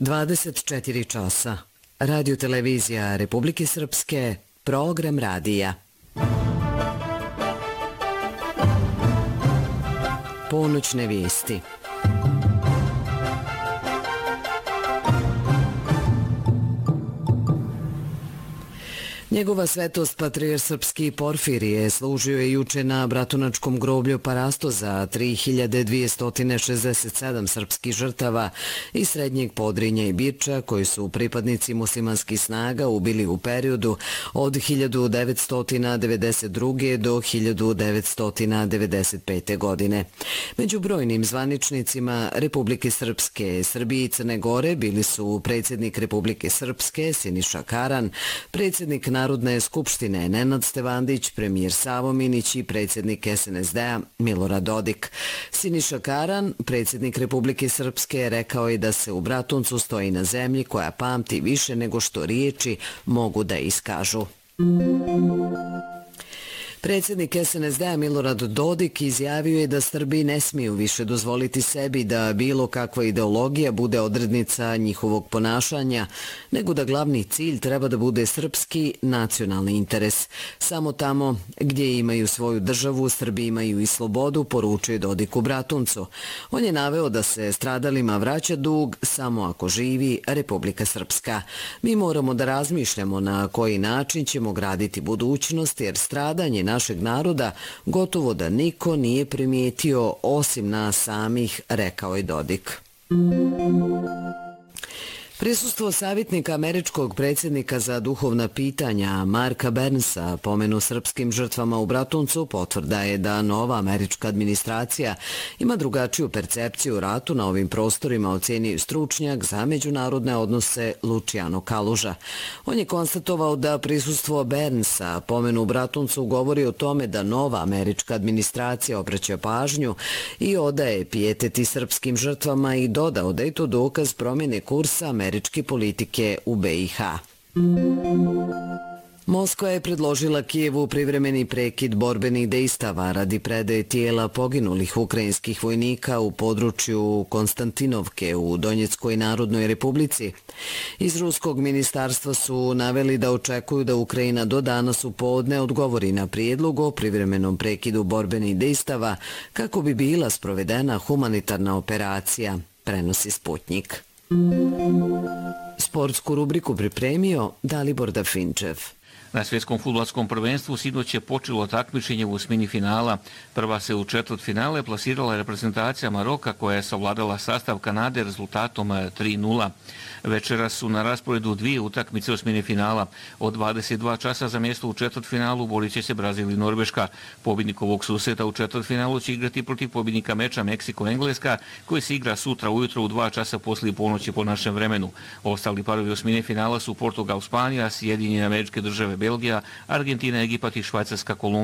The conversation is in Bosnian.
24 časa. Radio televizija Republike Srpske, program radija. Ponoćne vijesti. Njegova svetost patrijarh srpski Porfirije služio je juče na bratunačkom groblju Parasto za 3267 srpskih žrtava iz Srednjeg Podrinja i Biča koji su pripadnici muslimanskih snaga ubili u periodu od 1992. do 1995. godine. Među brojnim zvaničnicima Republike Srpske, Srbije i Crne Gore bili su predsjednik Republike Srpske Siniša Karan, predsjednik Narodne skupštine Nenad Stevandić, premijer Savo Minić i predsjednik SNSD-a Milorad Dodik. Siniša Karan, predsjednik Republike Srpske, rekao je da se u Bratuncu stoji na zemlji koja pamti više nego što riječi mogu da iskažu. Predsjednik SNSD-a Milorad Dodik izjavio je da Srbi ne smiju više dozvoliti sebi da bilo kakva ideologija bude odrednica njihovog ponašanja, nego da glavni cilj treba da bude srpski nacionalni interes. Samo tamo gdje imaju svoju državu, Srbi imaju i slobodu, poručuje Dodik u Bratuncu. On je naveo da se stradalima vraća dug samo ako živi Republika Srpska. Mi moramo da razmišljamo na koji način ćemo graditi budućnost, jer stradanje našeg naroda gotovo da niko nije primijetio osim nas samih, rekao je Dodik. Prisustvo savjetnika američkog predsjednika za duhovna pitanja Marka Bernsa pomenu srpskim žrtvama u Bratuncu potvrda je da nova američka administracija ima drugačiju percepciju o ratu na ovim prostorima, ocjenio stručnjak za međunarodne odnose Luciano Kaluža. On je konstatovao da prisustvo Bernsa pomenu u Bratuncu govori o tome da nova američka administracija obraća pažnju i odaje pijeteti srpskim žrtvama i dodao da je to dokaz promjene kursa američke politike u BiH. Moskva je predložila Kijevu privremeni prekid borbenih dejstava radi predaje tijela poginulih ukrajinskih vojnika u području Konstantinovke u Donjeckoj narodnoj republici. Iz ruskog ministarstva su naveli da očekuju da Ukrajina do danas u podne odgovori na prijedlog o privremenom prekidu borbenih dejstava kako bi bila sprovedena humanitarna operacija, prenosi Sputnik. Sportsku rubriku pripremio Dalibor Dafinčev. Na svjetskom fudbalskom prvenstvu sinoć je počelo takmičenje u osmini finala. Prva se u četvrtfinale plasirala reprezentacija Maroka koja je savladala sastav Kanade rezultatom 3:0. Večera su na rasporedu dvije utakmice osmine finala. Od 22 časa za mjesto u četvrtfinalu borit će se Brazil i Norveška. Pobjednik ovog susreta u četvrtfinalu će igrati protiv pobjednika meča Meksiko-Engleska koji se igra sutra ujutro u 2 časa poslije ponoći po našem vremenu. Ostali parovi osmine finala su Portugal, Španija, Sjedinjene Američke Države, Belgija, Argentina, Egipat i Švajcarska, Kolumbija.